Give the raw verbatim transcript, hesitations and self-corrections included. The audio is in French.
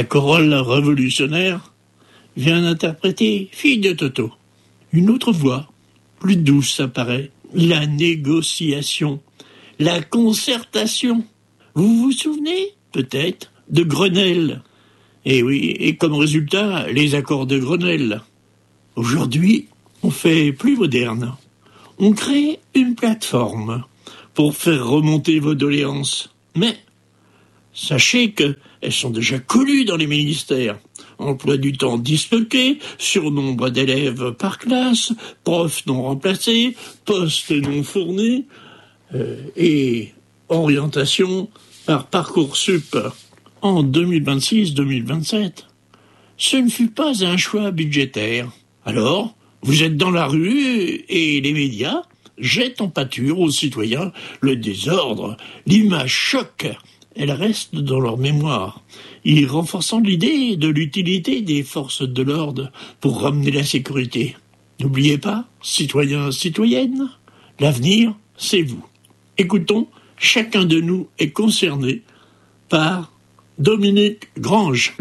La chorale révolutionnaire vient interpréter Fille de Toto. Une autre voix, plus douce apparaît, la négociation, la concertation. Vous vous souvenez, peut-être, de Grenelle? Et oui, et comme résultat, les accords de Grenelle. Aujourd'hui, on fait plus moderne. On crée une plateforme pour faire remonter vos doléances. Mais sachez qu'elles sont déjà connues dans les ministères. Emploi du temps disloqué, surnombre d'élèves par classe, profs non remplacés, postes non fournis euh, et orientation par Parcoursup. En deux mille vingt-six deux mille vingt-sept, ce ne fut pas un choix budgétaire. Alors, vous êtes dans la rue et les médias jettent en pâture aux citoyens le désordre, l'image choc. Elle reste dans leur mémoire, y renforçant l'idée de l'utilité des forces de l'ordre pour ramener la sécurité. N'oubliez pas, citoyens, citoyennes, l'avenir, c'est vous. Écoutons, chacun de nous est concerné par Dominique Grange.